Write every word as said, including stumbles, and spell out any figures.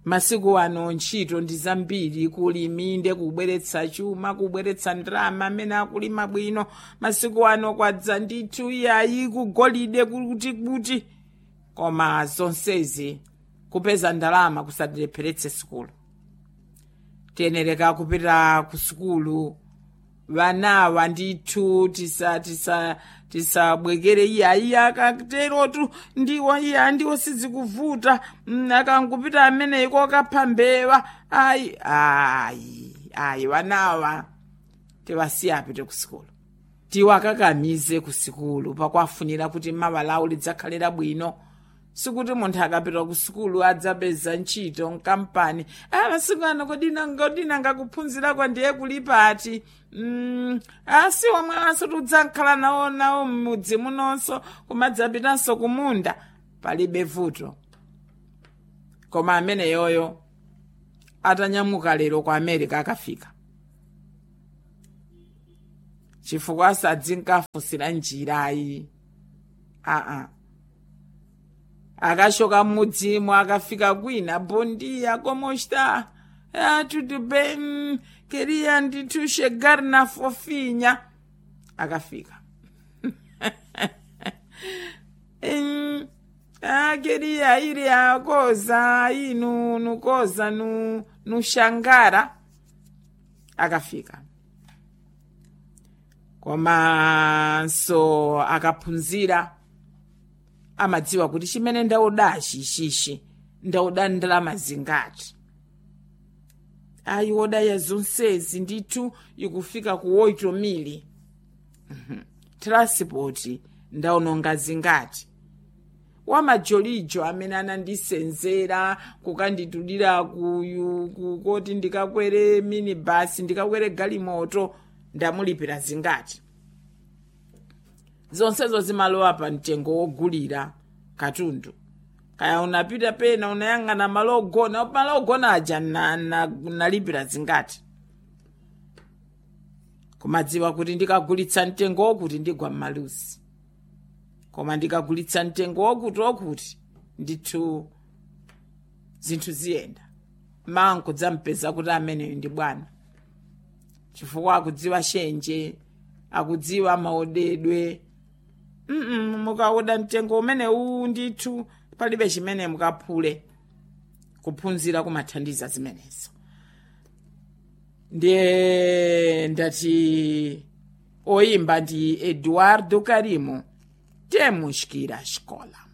masiku ano ntchito ndi zambiri, kuliminde, kubweretsa chuma, kubweretsa ndalama amene akulima bwino. Masiku ano kwadza ndithu yayi kugolide kuti kuti, koma zonsezi kupeza ndalama kusatilepheretse sukulu. Tiyenereka kupita ku sukulu, vanawa ndithu tisa tisa tisabwekere iyayi akaterotu ndiwo iya ndiwo sizikuvuta, akangupita amene iko kaphambewa. Ayi ayi ayi vanawa tiwasiya apite ku sukulu, tiwakakamize ku sukulu pakwafunira kuti mawa lawo lidzakhalira bwino. Sikuti munthu akapita ku sukulu adzapeza ntchito mkampani. Ah, masiku ano kodina ngodina ngakuphunzirako ndiye kulipati. Mm, asi omwe aso tudzakhala nawo nawo m'mudzi munonso kumadzapitanso kumunda palibe vuto. Koma amene yoyo atanyamuka lero ku America akafika, chifukwa asadzinkafunsira njirayi. Ah ah. Akashoka mudzimu akafika kwina, bondia como está? Ah, tudo bem, queria ndithu chegar na fofinha. Akafika. Hum, ah, queria ir a coisa aí no, no coisa, no, no Xangara. Akafika. Komanso akaphunzira, amadziwa kuti chimene ndauda chichichi ndauda ndalama zingati. Ayi oda ya zonsezi ndithu ikufika ku oito mili. Transport ndaononga zingati. Wamajolijo amene anandisenzera kukanditulira ku koti ndikakwere minibus, ndikakwere galimoto, ndamulipira zingati. Zonsezo zimalowa pa mtengo wogulira katundu. Kaya unapita pena unayang'ana malo ogona, malo ogona aja na, na, nalipira zingati. Kumadziwa kuti ndikagulitsa mtengo wokuti ndigwa m'malusi. Koma ndikagulitsa mtengo wokuti wokuti ndithu zinthu ziyenda. Manko dzampeza kuti amene ndi bwana. Chifukwa akudziwa shenje, akudziwa maodedwe. Mm mukaoda mtengo umene u ndithu palibe chimene mukaphule. Kuphunzira kumathandiza zimenezo. Ndiye ndati oyimba ndi Eduardo Karimo, Temos que ir à escola.